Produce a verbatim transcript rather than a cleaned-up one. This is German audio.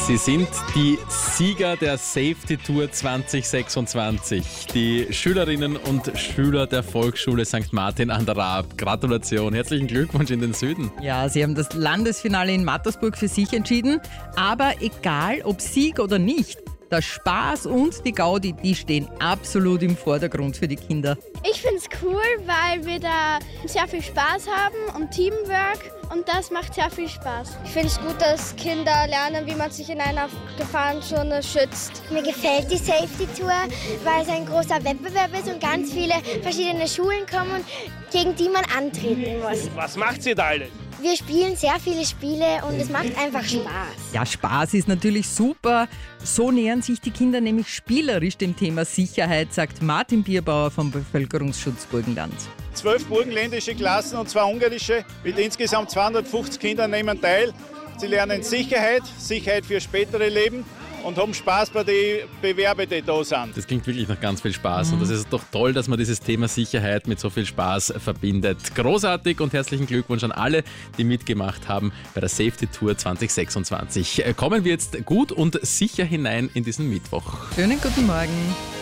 Sie sind die Sieger der Safety Tour zwanzig sechsundzwanzig, die Schülerinnen und Schüler der Volksschule Sankt Martin an der Raab. Gratulation, herzlichen Glückwunsch in den Süden. Ja, Sie haben das Landesfinale in Mattersburg für sich entschieden. Aber egal, ob Sieg oder nicht, der Spaß und die Gaudi, die stehen absolut im Vordergrund für die Kinder. Ich finde es cool, weil wir da sehr viel Spaß haben und Teamwork und das macht sehr viel Spaß. Ich finde es gut, dass Kinder lernen, wie man sich in einer Gefahrenzone schützt. Mir gefällt die Safety Tour, weil es ein großer Wettbewerb ist und ganz viele verschiedene Schulen kommen, gegen die man antreten muss. Was macht ihr da alle? Wir spielen sehr viele Spiele und es macht einfach Spaß. Ja, Spaß ist natürlich super. So nähern sich die Kinder nämlich spielerisch dem Thema Sicherheit, sagt Martin Bierbauer vom Bevölkerungsschutz Burgenland. Zwölf burgenländische Klassen und zwei ungarische mit insgesamt zweihundertfünfzig Kindern nehmen teil. Sie lernen Sicherheit, Sicherheit für spätere Leben und haben Spaß bei den Bewerben, die da sind. Das klingt wirklich nach ganz viel Spaß. Mhm. Und das ist doch toll, dass man dieses Thema Sicherheit mit so viel Spaß verbindet. Großartig und herzlichen Glückwunsch an alle, die mitgemacht haben bei der Safety Tour zwanzig sechsundzwanzig. Kommen wir jetzt gut und sicher hinein in diesen Mittwoch. Schönen guten Morgen.